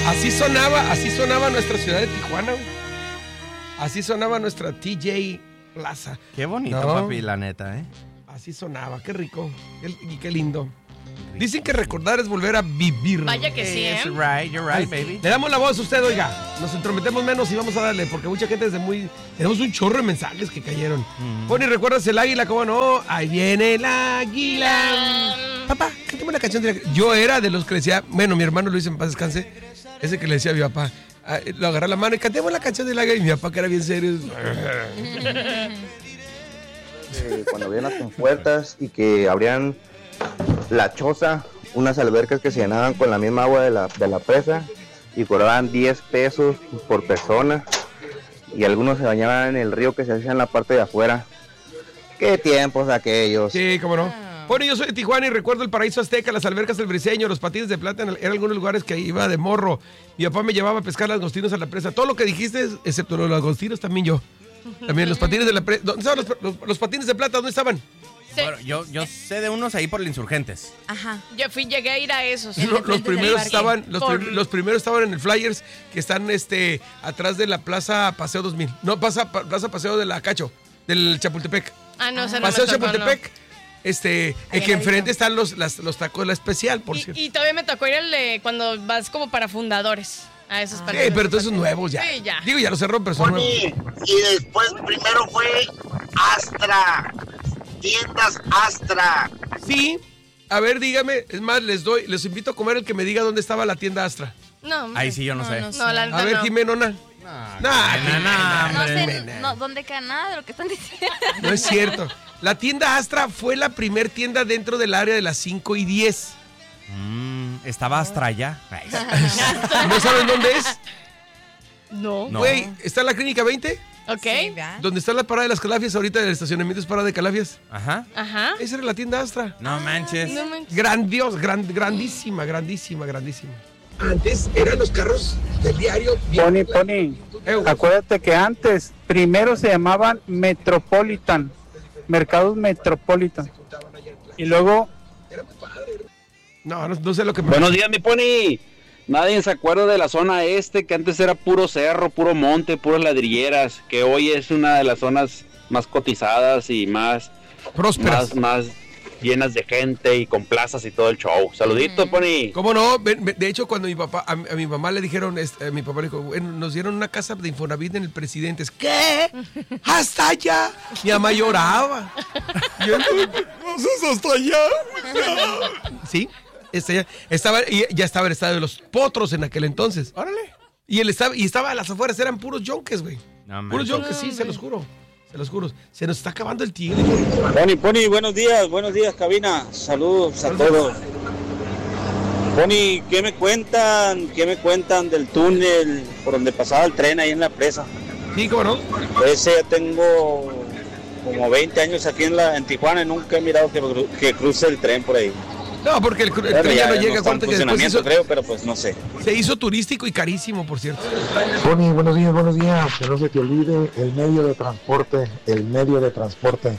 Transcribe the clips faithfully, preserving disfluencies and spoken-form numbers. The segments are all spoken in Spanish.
Así sonaba, así sonaba nuestra ciudad de Tijuana, güey. Así sonaba nuestra T J Plaza. Qué bonito, no, papi, la neta, ¿eh? Así sonaba, qué rico qué, y qué lindo. Dicen que recordar es volver a vivir. Vaya que sí, ¿eh? You're right, you're right, baby. Le damos la voz a usted, oiga. Nos entrometemos menos y vamos a darle, porque mucha gente desde muy... Tenemos un chorro de mensajes que cayeron. Mm. Pony, ¿recuerdas el águila? ¿Cómo no? Ahí viene el águila. Papá, cántame la canción de la... Yo era de los que le decía... Bueno, mi hermano Luis, en paz descanse. Ese que le decía a mi papá. Lo agarré la mano y cantemos la canción del águila. Y mi papá, que era bien serio... Eh, cuando habían las compuertas y que abrían la choza, unas albercas que se llenaban con la misma agua de la, de la presa y cobraban diez pesos por persona, y algunos se bañaban en el río que se hacía en la parte de afuera. ¡Qué tiempos aquellos! Sí, cómo no. Bueno, yo soy de Tijuana y recuerdo el paraíso azteca, las albercas del Briseño, los patines de plata, eran algunos lugares que iba de morro. Mi papá me llevaba a pescar langostinos a la presa. Todo lo que dijiste, excepto los langostinos, también yo. También los patines de la presa. ¿Dónde estaban los, los, los patines de plata? ¿Dónde estaban? Sí. Bueno, yo, yo sé de unos ahí por los Insurgentes. Ajá. Yo fui, llegué a ir a esos. No, los primeros estaban, los, por... los primeros estaban en el Flyers, que están este atrás de la Plaza Paseo dos mil. No, pasa, Plaza Paseo de la Cacho, del Chapultepec. Ah, no, se no Paseo me tocó, Chapultepec. No. Este, el que enfrente están los, las, los tacos de la especial, por y, cierto. Y todavía me tocó ir el de cuando vas como para fundadores. A esos ah, sí, pero todos esos nuevos ya. Sí, ya. Digo, ya los cerró, pero son nuevos. Y después primero fue Astra. Tiendas Astra. Sí. A ver, dígame. Es más, les doy, les invito a comer el que me diga dónde estaba la tienda Astra. No, hombre. Ahí sí yo no, no sé. No, no, la a ver, no. Jimenona. No, nah, no, no, no sé no, dónde queda nada de lo que están diciendo. No es cierto. La tienda Astra fue la primer tienda dentro del área de las cinco y diez. Mm, estaba Astra allá. ¿No saben dónde es? No. Güey, ¿está en la Clínica veinte? Ok. Sí, ¿Dónde está la parada de las Calafias? Ahorita el estacionamiento es parada de Calafias. Ajá. Ajá. Esa era la tienda Astra. No manches. No manches. Grandios, gran, grandísima, grandísima, grandísima. Antes eran los carros del diario. Pony, Pony, Eh, acuérdate que antes primero se llamaban Metropolitan, Mercados Metropolitan, y luego... No, no, no sé lo que me... Buenos días, mi Pony. Nadie se acuerda de la zona este, que antes era puro cerro, puro monte, puras ladrilleras, que hoy es una de las zonas más cotizadas y más prósperas, más, más llenas de gente y con plazas y todo el show. Saludito, mm. Pony. ¿Cómo no? De hecho, cuando mi papá, a, a mi mamá le dijeron, este, a mi papá le dijo, bueno, nos dieron una casa de Infonavit en el Presidentes. ¿Qué? ¡Hasta allá! Mi mamá lloraba. Yo, ¿hasta allá? ¿Sí? Este, estaba, y ya estaba el estadio de los Potros en aquel entonces. Órale. Y él estaba, y estaba a las afueras, eran puros yonques, güey. No, puros yonques, sí, no, se los juro. Se los juro. Se nos está acabando el tigre. Pony, Pony, buenos días, buenos días, cabina. Saludos a todos. Pony, ¿qué me cuentan? ¿Qué me cuentan del túnel por donde pasaba el tren ahí en la presa? Sí, ¿cómo no? Ese ya tengo como veinte años aquí en, la, en Tijuana y nunca he mirado que, que cruce el tren por ahí. No, porque el, el bueno, tren ya, ya no llega. No está en funcionamiento, hizo, creo, pero pues no sé. Se hizo turístico y carísimo, por cierto. Pony, buenos días, buenos días. Que no se te olvide el medio de transporte, el medio de transporte.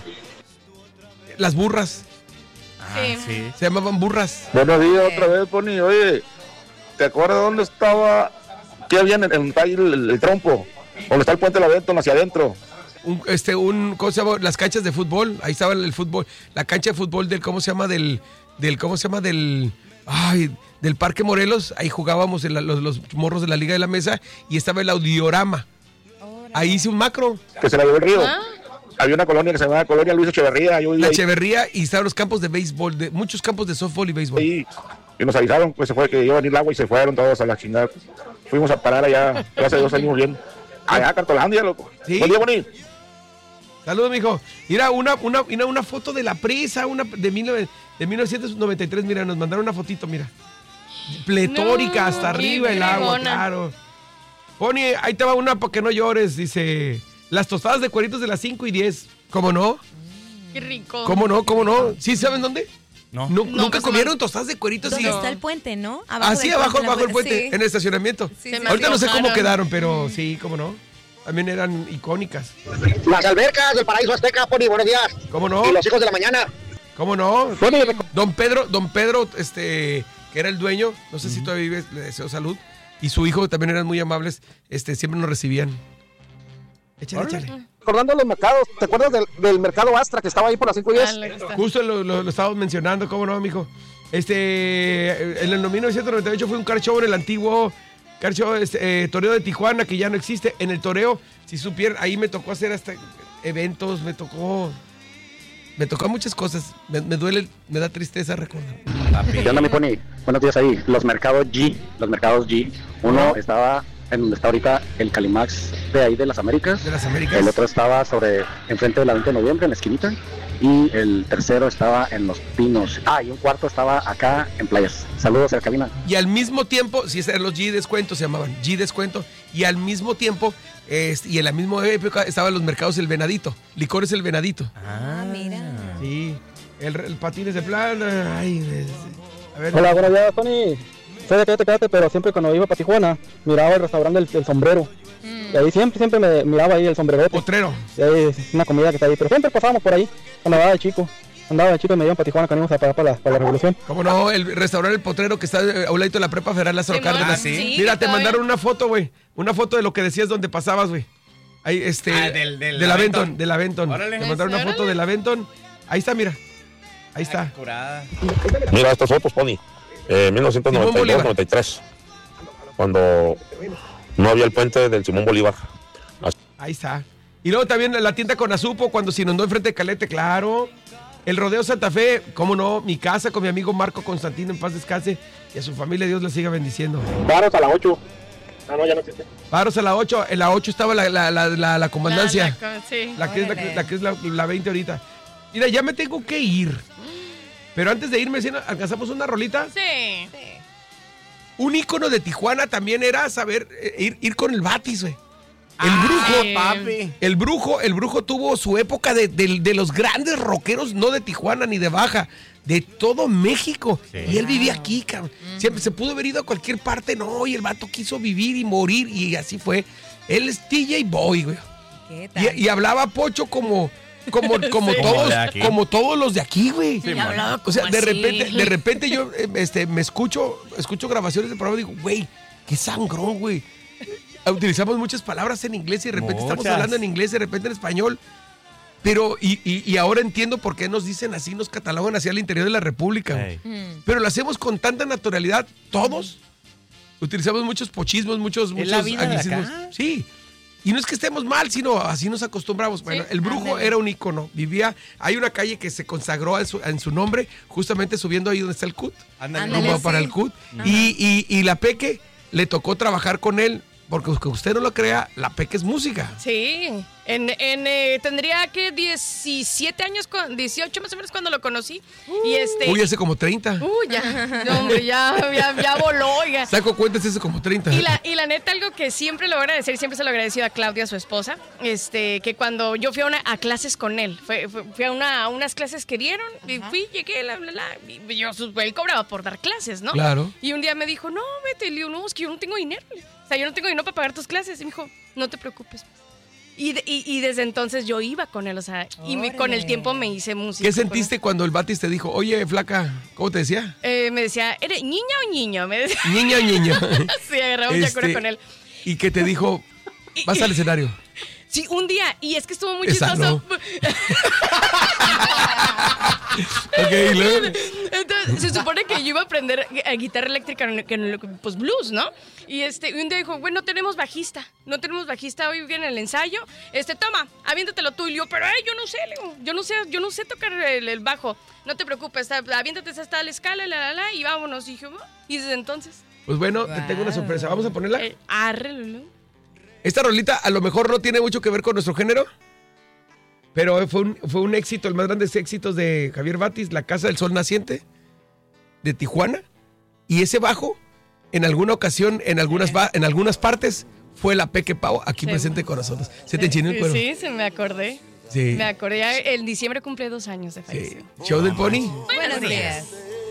Las burras. Ah, sí. sí. Se llamaban burras. Buenos días otra vez, Pony. Oye, ¿te acuerdas dónde estaba? ¿Qué había en el, el, el, el trompo? ¿Dónde está el puente de la Benton hacia adentro? Un, este, un, ¿cómo se llama? Las canchas de fútbol. Ahí estaba el, el fútbol. La cancha de fútbol del, ¿cómo se llama? Del, del, ¿cómo se llama? Del, ay, del Parque Morelos. Ahí jugábamos en la, los, los morros de la Liga de la Mesa y estaba el Audiorama. Ahí hice un macro. Que se la llevó el río. ¿Ah? Había una colonia que se llamaba Colonia Luis Echeverría. Yo la ahí. Echeverría y estaban los campos de béisbol, de, muchos campos de softball y béisbol. Sí, y nos avisaron, pues se fue que iba a venir el agua y se fueron todos a la chingada. Fuimos a parar allá, hace dos años bien. Allá a Cartolandia, loco. Sí. Buen día, Boni. Saludos, mijo. Mira, una, una, una, una foto de la presa, una de, mil, de mil novecientos noventa y tres, mira, nos mandaron una fotito, mira. Pletórica, no, hasta arriba el agua, claro. Pony, ahí te va una para que no llores, dice. Las tostadas de cueritos de las cinco y diez. ¿Cómo no? Qué rico. ¿Cómo no? ¿Cómo no? ¿Sí saben dónde? No. no, no ¿Nunca pues comieron no. tostadas de cueritos? ¿Dónde sí. está el puente, no? Abajo ah, sí, abajo, puente, abajo el puente, sí. en el estacionamiento. Sí, Se Ahorita no sé cómo antojaron. quedaron, pero sí, cómo no. También eran icónicas. Las albercas del Paraíso Azteca, Pony, buenos días. ¿Cómo no? Y los hijos de la mañana. ¿Cómo no? Don Pedro, don Pedro, este, que era el dueño, no sé uh-huh. si todavía vive, le deseo salud. y su hijo también eran muy amables, este, siempre nos recibían. Échale, échale. Recordando los mercados, ¿te acuerdas del, del mercado Astra que estaba ahí por las cinco diez? Justo lo, lo, lo estábamos mencionando, ¿cómo no, mijo? Este, en el mil novecientos noventa y ocho fue un car show en el antiguo car show, este, eh, toreo de Tijuana, que ya no existe. En el toreo, si supieran, ahí me tocó hacer hasta eventos, me tocó, me tocó muchas cosas. Me, me duele, me da tristeza recordar. ¿Qué onda, mi Pony? Buenos días ahí. Los mercados G, los mercados G. Uno estaba en donde está ahorita el Calimax de ahí de las Américas. De las Américas. El otro estaba sobre, enfrente de la veinte de noviembre, en la esquinita. Y el tercero estaba en Los Pinos. Ah, y un cuarto estaba acá en Playas. Saludos a la cabina. Y al mismo tiempo, si eran los G Descuento, se llamaban G Descuento. Y al mismo tiempo, es, y en la misma época, estaban los mercados El Venadito. Licores El Venadito. Ah, mira. Sí. El, el Patines de Plana. Ay, a ver. Hola, buenos días, Tony. Soy de Cállate, Cállate, pero siempre cuando iba para Tijuana, miraba el restaurante El, el Sombrero. Mm. Y ahí siempre, siempre me miraba ahí el sombrero. Potrero. Y ahí es una comida que está ahí. Pero siempre pasábamos por ahí, cuando andaba de chico. Andaba de chico y me iban para Tijuana cuando íbamos a pagar para la, para la Revolución. ¿Cómo no? El restaurante El Potrero que está a un ladito de la Prepa Federal Lázaro Sí, Cárdenas. ah, sí. Mira, Sí, te todavía. mandaron una foto, güey. Una foto de lo que decías donde pasabas, güey. Ahí, este. Ah, del- del de la Aventon. Aventon, de la Aventon. Órale. Te mandaron una Órale. foto de la Aventon. Ahí está, mira. Ahí está. Curada. Mira estas fotos, Pony. Eh, mil novecientos noventa y Simón dos, noventa y tres. Cuando no había el puente del Simón Bolívar. Ahí está. Y luego también la tienda con Azupo cuando se inundó enfrente de Calete, claro. El Rodeo Santa Fe, cómo no, mi casa con mi amigo Marco Constantino, en paz descanse, y a su familia Dios la siga bendiciendo. Paros a las ocho. Ah, no, ya no existe. Paros a la ocho, en la ocho estaba la, la, la, la, la comandancia. La- la- sí. La que es la, que- la que es la, la veinte ahorita. Mira, ya me tengo que ir. Pero antes de irme, ¿sí alcanzamos una rolita? Sí. Un ícono de Tijuana también era saber eh, ir, ir con el Batis, güey. El brujo, sí. Papi. el brujo, el brujo tuvo su época de, de- de los grandes rockeros, no de Tijuana ni de Baja, de todo México. Sí. Y él vivía aquí, cabrón. Siempre se pudo haber ido a cualquier parte, no, y el vato quiso vivir y morir, y así fue. Él es D J Boy, güey. ¿Qué tal? Y, y hablaba Pocho como, como, como Sí. todos, Como de aquí. como todos los de aquí, güey. Y hablaba O sea, como de así. repente, de repente yo eh, este, me escucho, escucho grabaciones del programa y digo, güey, qué sangrón, güey. Utilizamos muchas palabras en inglés y de repente estamos Muchas. hablando en inglés y de repente en español. Pero, y, y, y ahora entiendo por qué nos dicen así, nos catalogan así al interior de la República. güey. Ey. Mm. Pero lo hacemos con tanta naturalidad, todos. Utilizamos muchos pochismos, muchos, Es muchos la vida de anglicismos. acá. Sí. Y no es que estemos mal, sino así nos acostumbramos. Bueno, el brujo ándale. era un ícono. Vivía, hay una calle que se consagró en su, en su nombre, justamente subiendo ahí donde está el C U T. Ándale. Ándale. Como sí. para el C U T. Y, y, y la Peque le tocó trabajar con él, porque aunque usted no lo crea, la Peque es música. Sí, en, en, eh, tendría que diecisiete años, con- dieciocho más o menos cuando lo conocí. y este. Uy, hace como treinta. Uy, ya. No, hombre, ya, ya, ya voló, oiga. Saco cuentas hace como treinta. Y la, y la neta, algo que siempre lo voy a agradecer, y siempre se lo he agradecido a Claudia, su esposa, este, que cuando yo fui a, una, a clases con él, fue- fue- fui a, una, a unas clases que dieron, y fui, llegué, bla, bla, bla, y yo, su- él cobraba por dar clases, ¿no? Claro. Y un día me dijo, no, vete, le digo, no, es que yo no tengo dinero. O sea, yo no tengo dinero para pagar tus clases. Y me dijo, no te preocupes. Y, de- y, y desde entonces yo iba con él, o sea, y me- con el Órale. tiempo me hice música. ¿Qué sentiste cuando el Batis te dijo, oye, flaca, ¿cómo te decía? Eh, me decía, ¿eres niña o niño? Me decía. Niño, niño. Sí, agarraba mucha Este, cura con él. Y que te dijo, vas al escenario. Sí, un día, y es que estuvo muy Esa chistoso. Ok, y luego. Entonces, se supone que yo iba a aprender eh, guitarra eléctrica, que en el- pues blues, ¿no? Y este, y un día dijo, bueno, no tenemos bajista, no tenemos bajista, hoy viene el ensayo, este, toma, aviéntatelo tú. Y yo, pero eh, yo no sé, le digo, yo no sé, yo no sé tocar el, el bajo, no te preocupes, ta- aviéntate esa tal escala, la, la, la, y vámonos. Y dije, "Ah", y desde entonces, Pues bueno, te tengo una sorpresa. ¿Vamos a ponerla? eh, arre, Lulú. Esta rolita a lo mejor no tiene mucho que ver con nuestro género, pero fue un, fue un éxito, el más grande éxitos de Javier Batis, La Casa del Sol Naciente, de Tijuana. Y ese bajo, en alguna ocasión, en algunas, ba- en algunas partes, fue la Peque Pau aquí Sí. presente con nosotros. Se te enchinó el Sí, cuero. sí, se me acordé. Sí. Me acordé, ya en diciembre cumple dos años de Sí. fallecido. Show del Pony. Buenos días.